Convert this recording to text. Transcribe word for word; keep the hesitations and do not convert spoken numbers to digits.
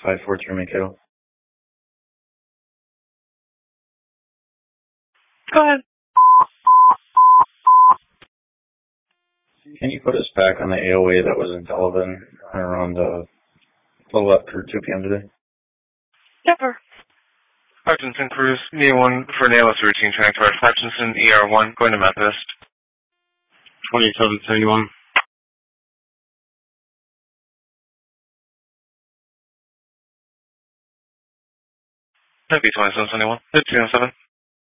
five four three Mikhail. Go ahead. Can you put us back on the A O A that was in Delavan around uh, a little after two p.m. today? Never. Hutchinson Cruise, E A one for Nailus routine transport. Hutchinson, E R one, going to Methodist. twenty-seven seventy-one. That'd be twenty-seven seventy-one. fifteen oh seven.